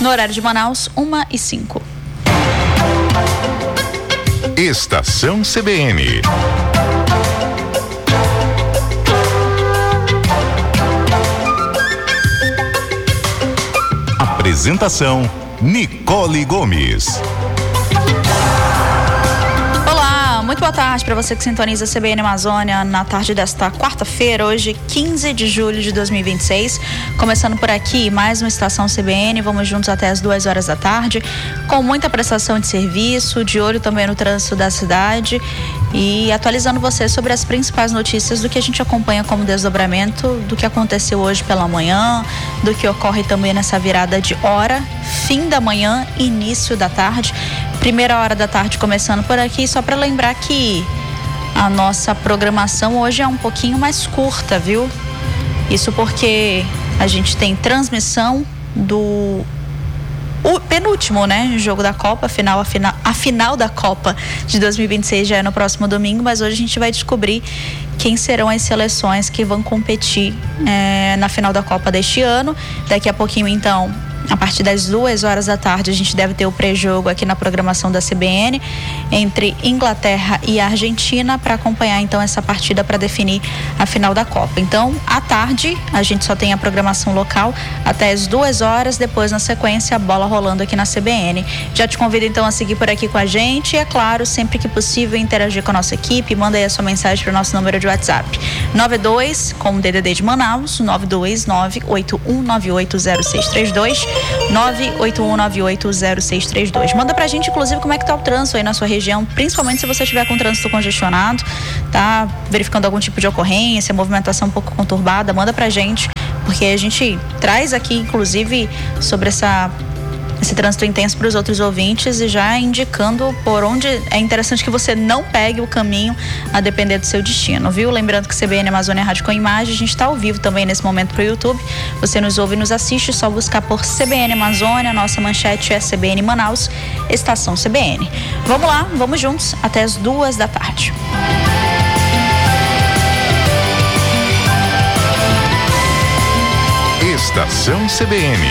No horário de Manaus, 1h05. Estação CBN. Apresentação: Nicole Gomes. Muito boa tarde para você que sintoniza a CBN Amazônia na tarde desta quarta-feira, hoje 15 de julho de 2026. Começando por aqui, mais uma Estação CBN, vamos juntos até as 2 horas da tarde, com muita prestação de serviço, de olho também no trânsito da cidade e atualizando você sobre as principais notícias do que a gente acompanha como desdobramento, do que aconteceu hoje pela manhã, do que ocorre também nessa virada de hora, fim da manhã, início da tarde. Primeira hora da tarde começando por aqui, só para lembrar que a nossa programação hoje é um pouquinho mais curta, viu? Isso porque a gente tem transmissão o penúltimo, né, jogo da Copa, a final da Copa de 2026 já é no próximo domingo, mas hoje a gente vai descobrir quem serão as seleções que vão competir na final da Copa deste ano. Daqui a pouquinho, então, a partir das 2 horas da tarde, a gente deve ter o pré-jogo aqui na programação da CBN entre Inglaterra e Argentina para acompanhar então essa partida para definir a final da Copa. Então, à tarde, a gente só tem a programação local até as 2 horas, depois na sequência a bola rolando aqui na CBN. Já te convido então a seguir por aqui com a gente e, é claro, sempre que possível interagir com a nossa equipe, manda aí a sua mensagem para o nosso número de WhatsApp 92 com o DDD de Manaus 92981980632 981980632. Manda pra gente, inclusive, como é que tá o trânsito aí na sua região, principalmente se você estiver com o trânsito congestionado, tá verificando algum tipo de ocorrência, movimentação um pouco conturbada, manda pra gente, porque a gente traz aqui, inclusive, sobre esse trânsito intenso para os outros ouvintes e já indicando por onde é interessante que você não pegue o caminho a depender do seu destino, viu? Lembrando que CBN Amazônia Rádio com Imagem, a gente está ao vivo também nesse momento para o YouTube. Você nos ouve e nos assiste, só buscar por CBN Amazônia, nossa manchete é CBN Manaus, Estação CBN. Vamos lá, vamos juntos até as 2 da tarde. Estação CBN.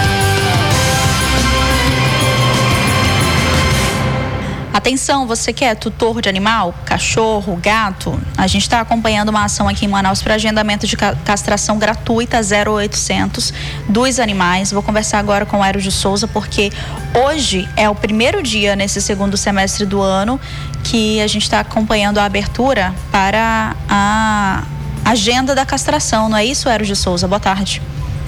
Atenção, você que é tutor de animal, cachorro, gato, a gente está acompanhando uma ação aqui em Manaus para agendamento de castração gratuita 0800 dos animais. Vou conversar agora com o Aero de Souza, porque hoje é o primeiro dia nesse segundo semestre do ano que a gente está acompanhando a abertura para a agenda da castração, não é isso, Aero de Souza? Boa tarde.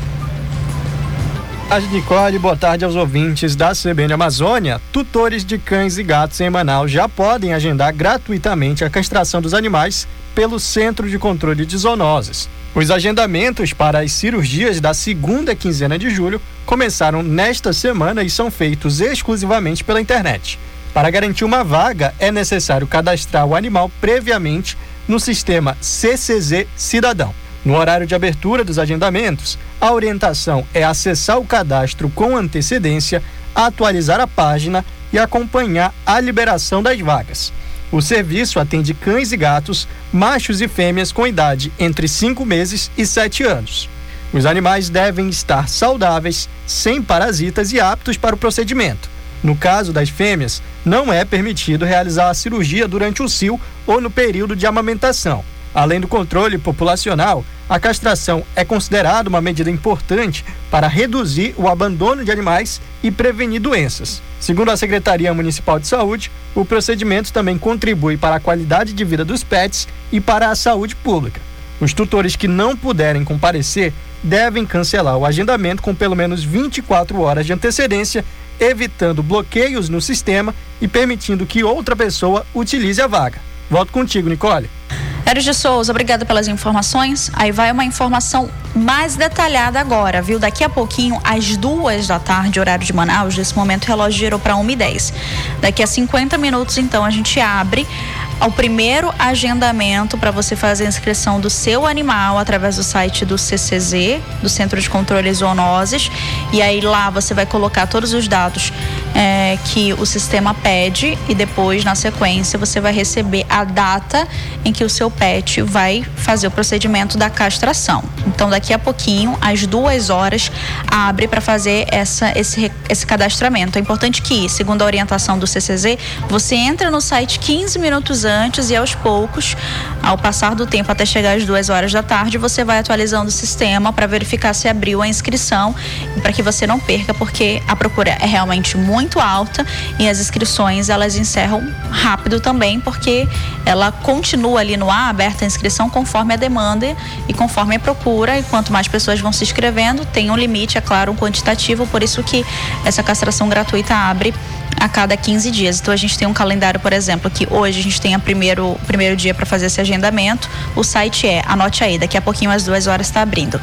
Boa tarde, Nicole. Boa tarde aos ouvintes da CBN Amazônia. Tutores de cães e gatos em Manaus já podem agendar gratuitamente a castração dos animais pelo Centro de Controle de Zoonoses. Os agendamentos para as cirurgias da segunda quinzena de julho começaram nesta semana e são feitos exclusivamente pela internet. Para garantir uma vaga, é necessário cadastrar o animal previamente no sistema CCZ Cidadão. No horário de abertura dos agendamentos, a orientação é acessar o cadastro com antecedência, atualizar a página e acompanhar a liberação das vagas. O serviço atende cães e gatos, machos e fêmeas com idade entre 5 meses e 7 anos. Os animais devem estar saudáveis, sem parasitas e aptos para o procedimento. No caso das fêmeas, não é permitido realizar a cirurgia durante o cio ou no período de amamentação. Além do controle populacional, a castração é considerada uma medida importante para reduzir o abandono de animais e prevenir doenças. Segundo a Secretaria Municipal de Saúde, o procedimento também contribui para a qualidade de vida dos pets e para a saúde pública. Os tutores que não puderem comparecer devem cancelar o agendamento com pelo menos 24 horas de antecedência, evitando bloqueios no sistema e permitindo que outra pessoa utilize a vaga. Volto contigo, Nicole. Aero de Souza, obrigada pelas informações. Aí vai uma informação mais detalhada agora, viu? Daqui a pouquinho, às 2 da tarde, horário de Manaus, nesse momento o relógio girou para 1h10. Daqui a 50 minutos, então, a gente abre o primeiro agendamento para você fazer a inscrição do seu animal através do site do CCZ, do Centro de Controle de Zoonoses, e aí lá você vai colocar todos os dados que o sistema pede, e depois, na sequência, você vai receber a data em que o seu pet vai fazer o procedimento da castração. Então, daqui a pouquinho, às 2 horas, abre para fazer esse cadastramento. É importante que, segundo a orientação do CCZ, você entra no site 15 minutos antes e, aos poucos, ao passar do tempo até chegar às 2 horas da tarde, você vai atualizando o sistema para verificar se abriu a inscrição, e para que você não perca, porque a procura é realmente muito alta e as inscrições elas encerram rápido também, porque ela continua ali no ar, aberta a inscrição conforme a demanda e conforme a procura, e quanto mais pessoas vão se inscrevendo, tem um limite, é claro, um quantitativo, por isso que essa castração gratuita abre a cada 15 dias. Então a gente tem um calendário, por exemplo, que hoje a gente tem o primeiro dia para fazer esse agendamento. O site anote aí, daqui a pouquinho às 2 horas está abrindo,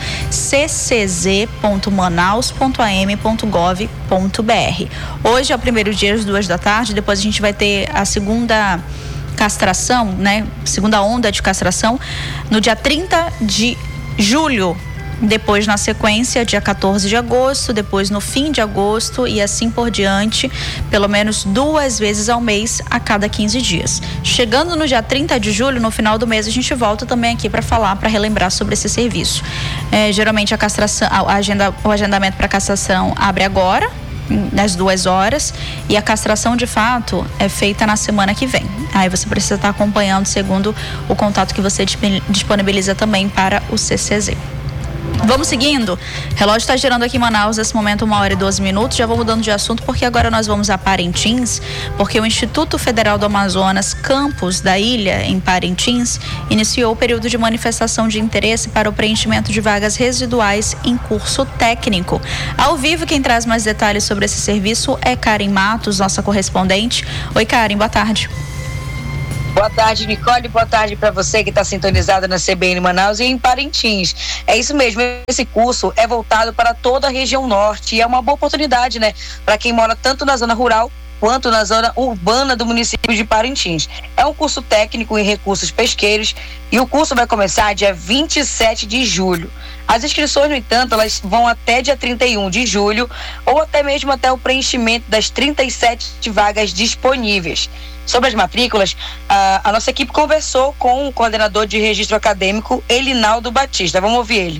ccz.manaus.am.gov.br. Hoje é o primeiro dia às 2 da tarde, depois a gente vai ter a segunda castração, né? Segunda onda de castração no dia 30 de julho. Depois, na sequência, dia 14 de agosto, depois no fim de agosto e assim por diante, pelo menos 2 vezes ao mês, a cada 15 dias. Chegando no dia 30 de julho, no final do mês, a gente volta também aqui para falar, para relembrar sobre esse serviço. Geralmente a castração, o agendamento para castração abre agora, às 2 horas, e a castração de fato é feita na semana que vem. Aí você precisa estar acompanhando segundo o contato que você disponibiliza também para o CCZ. Vamos seguindo. O relógio está girando aqui em Manaus nesse momento 1h12. Já vou mudando de assunto, porque agora nós vamos a Parintins, porque o Instituto Federal do Amazonas, campus da ilha em Parintins, iniciou o período de manifestação de interesse para o preenchimento de vagas residuais em curso técnico. Ao vivo, quem traz mais detalhes sobre esse serviço é Karen Matos, nossa correspondente. Oi, Karen, boa tarde. Boa tarde, Nicole. Boa tarde para você que está sintonizado na CBN Manaus e em Parintins. É isso mesmo, esse curso é voltado para toda a região norte e é uma boa oportunidade, né, para quem mora tanto na zona rural quanto na zona urbana do município de Parintins. É um curso técnico em recursos pesqueiros e o curso vai começar dia 27 de julho. As inscrições, no entanto, elas vão até dia 31 de julho ou até mesmo até o preenchimento das 37 vagas disponíveis. Sobre as matrículas, a nossa equipe conversou com o coordenador de registro acadêmico, Elinaldo Batista. Vamos ouvir ele.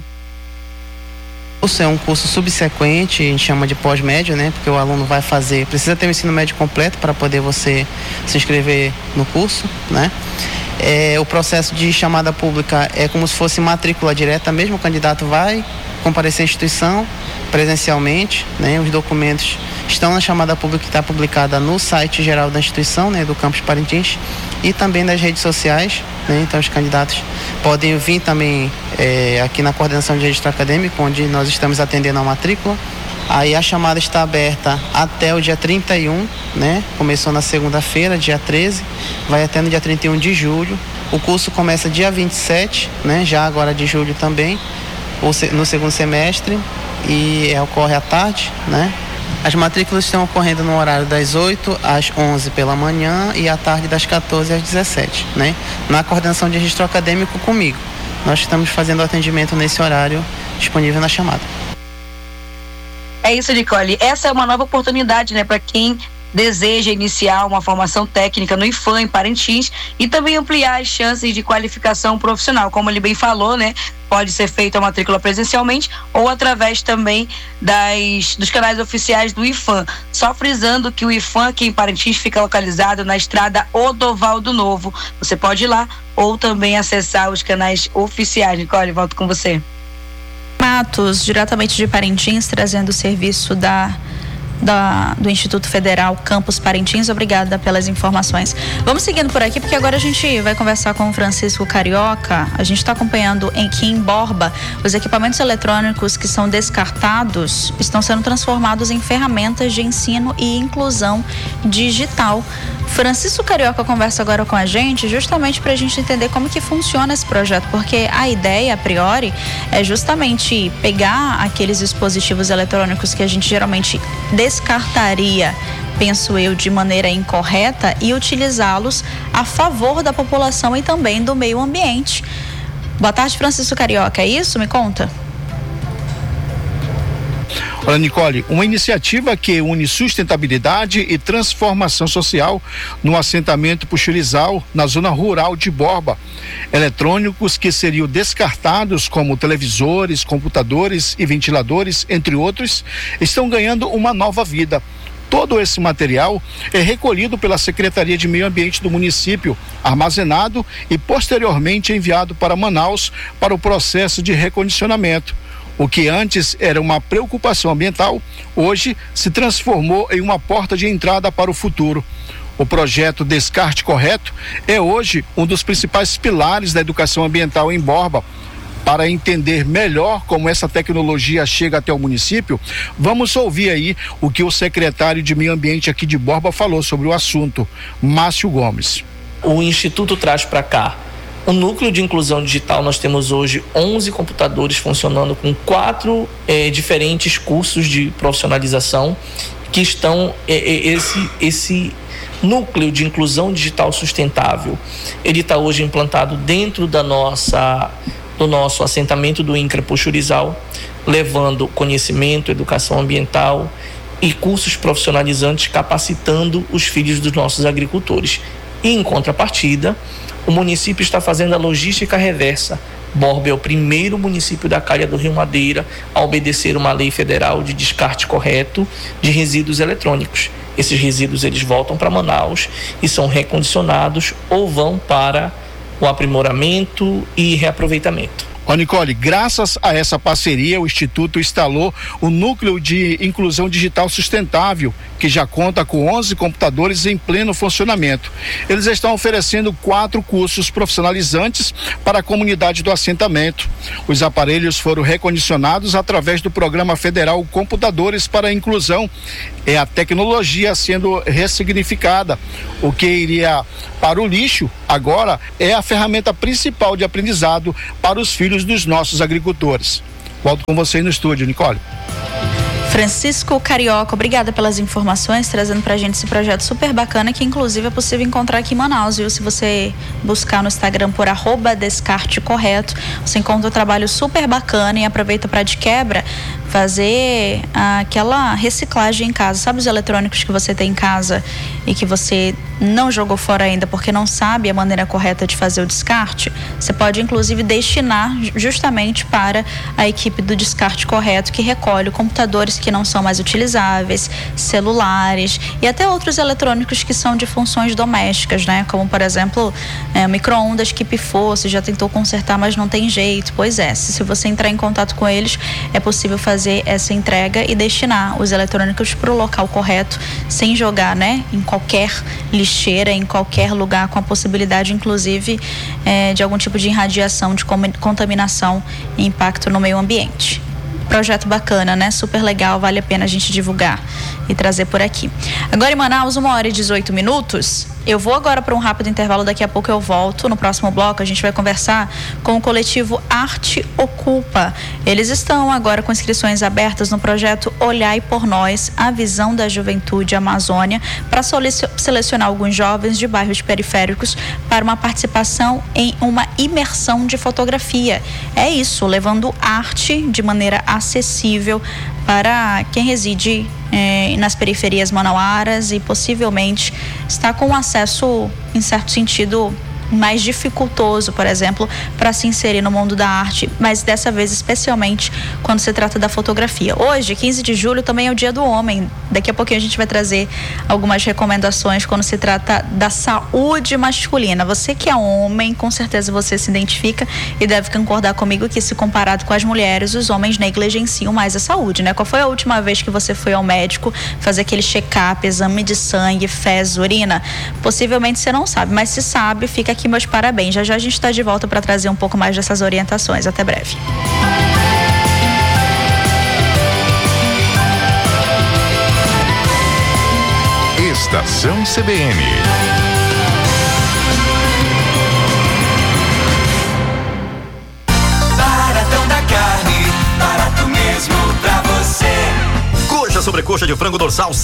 É um curso subsequente, a gente chama de pós-médio, né? Porque o aluno vai precisa ter o ensino médio completo para poder você se inscrever no curso, né? O processo de chamada pública é como se fosse matrícula direta mesmo, o candidato vai comparecer à instituição presencialmente, né? Os documentos estão na chamada pública que está publicada no site geral da instituição, né? Do campus Parintins, e também nas redes sociais, né? Então os candidatos podem vir também aqui na coordenação de registro acadêmico, onde nós estamos atendendo a matrícula. Aí a chamada está aberta até o dia 31, né? Começou na segunda-feira, dia 13, vai até no dia 31 de julho. O curso começa dia 27, né? Já agora de julho também, no segundo semestre, e ocorre à tarde, né? As matrículas estão ocorrendo no horário das 8 às 11 pela manhã e à tarde das 14 às 17, né? Na coordenação de registro acadêmico comigo. Nós estamos fazendo o atendimento nesse horário disponível na chamada. É isso, Nicole. Essa é uma nova oportunidade, né, para quem deseja iniciar uma formação técnica no IFAM em Parintins e também ampliar as chances de qualificação profissional. Como ele bem falou, né, pode ser feita a matrícula presencialmente ou através também dos canais oficiais do IFAM. Só frisando que o IFAM aqui em Parintins fica localizado na estrada Odoval do Novo. Você pode ir lá ou também acessar os canais oficiais. Nicole, volto com você. Matos, diretamente de Parintins, trazendo o serviço do Instituto Federal Campus Parintins. Obrigada pelas informações. Vamos seguindo por aqui, porque agora a gente vai conversar com o Francisco Carioca. A gente está acompanhando aqui em Borba os equipamentos eletrônicos que são descartados estão sendo transformados em ferramentas de ensino e inclusão digital. Francisco Carioca conversa agora com a gente justamente para a gente entender como que funciona esse projeto, porque a ideia, a priori, é justamente pegar aqueles dispositivos eletrônicos que a gente geralmente descartaria, penso eu, de maneira incorreta, e utilizá-los a favor da população e também do meio ambiente. Boa tarde, Francisco Carioca, é isso? Me conta. Olha, Nicole, uma iniciativa que une sustentabilidade e transformação social no assentamento Puxirizal, na zona rural de Borba. Eletrônicos que seriam descartados, como televisores, computadores e ventiladores, entre outros, estão ganhando uma nova vida. Todo esse material é recolhido pela Secretaria de Meio Ambiente do município, armazenado e posteriormente enviado para Manaus para o processo de recondicionamento. O que antes era uma preocupação ambiental, hoje se transformou em uma porta de entrada para o futuro. O projeto Descarte Correto é hoje um dos principais pilares da educação ambiental em Borba. Para entender melhor como essa tecnologia chega até o município, vamos ouvir aí o que o secretário de Meio Ambiente aqui de Borba falou sobre o assunto, Márcio Gomes. O Instituto traz para cá o núcleo de inclusão digital. Nós temos hoje 11 computadores funcionando com 4 diferentes cursos de profissionalização que estão esse núcleo de inclusão digital sustentável. Ele está hoje implantado dentro do nosso assentamento do INCRA Puxirizal, levando conhecimento, educação ambiental e cursos profissionalizantes, capacitando os filhos dos nossos agricultores. E, em contrapartida, o município está fazendo a logística reversa. Borba é o primeiro município da Calha do Rio Madeira a obedecer uma lei federal de descarte correto de resíduos eletrônicos. Esses resíduos eles voltam para Manaus e são recondicionados ou vão para o aprimoramento e reaproveitamento. Nicole, graças a essa parceria, o Instituto instalou o Núcleo de Inclusão Digital Sustentável, que já conta com 11 computadores em pleno funcionamento. Eles estão oferecendo 4 cursos profissionalizantes para a comunidade do assentamento. Os aparelhos foram recondicionados através do Programa Federal Computadores para a Inclusão. É a tecnologia sendo ressignificada. O que iria para o lixo agora é a ferramenta principal de aprendizado para os filhos dos nossos agricultores. Volto com você no estúdio, Nicole. Francisco Carioca, obrigada pelas informações, trazendo pra gente esse projeto super bacana que inclusive é possível encontrar aqui em Manaus, viu? Se você buscar no Instagram por @descartecorreto, você encontra um trabalho super bacana e aproveita para de quebra fazer aquela reciclagem em casa. Sabe os eletrônicos que você tem em casa e que você não jogou fora ainda porque não sabe a maneira correta de fazer o descarte? Você pode inclusive destinar justamente para a equipe do Descarte Correto, que recolhe computadores que não são mais utilizáveis, celulares e até outros eletrônicos que são de funções domésticas, né? Como por exemplo, micro-ondas que pifou, você já tentou consertar, mas não tem jeito. Pois é, se você entrar em contato com eles, é possível fazer essa entrega e destinar os eletrônicos para o local correto, sem jogar, né, em qualquer lixeira, em qualquer lugar, com a possibilidade inclusive de algum tipo de irradiação, de contaminação e impacto no meio ambiente. Projeto bacana, né? Super legal, vale a pena a gente divulgar e trazer por aqui. Agora em Manaus, 1h18. Eu vou agora para um rápido intervalo, daqui a pouco eu volto. No próximo bloco a gente vai conversar com o coletivo Arte Ocupa. Eles estão agora com inscrições abertas no projeto Olhai por Nós, a visão da juventude Amazônia, para selecionar alguns jovens de bairros periféricos para uma participação em uma imersão de fotografia. É isso, levando arte de maneira acessível para quem reside nas periferias manauaras e possivelmente está com acesso, em certo sentido, mais dificultoso, por exemplo, para se inserir no mundo da arte, mas dessa vez especialmente quando se trata da fotografia. Hoje, 15 de julho, também é o Dia do Homem. Daqui a pouquinho a gente vai trazer algumas recomendações quando se trata da saúde masculina. Você que é homem, com certeza você se identifica e deve concordar comigo que, se comparado com as mulheres, os homens negligenciam mais a saúde, né? Qual foi a última vez que você foi ao médico fazer aquele check-up, exame de sangue, fezes, urina? Possivelmente você não sabe, mas se sabe, fica aqui meus parabéns. Já já a gente está de volta para trazer um pouco mais dessas orientações. Até breve. Estação CBN. Baratão da carne, barato mesmo pra você. Coxa sobrecoxa de frango dorsal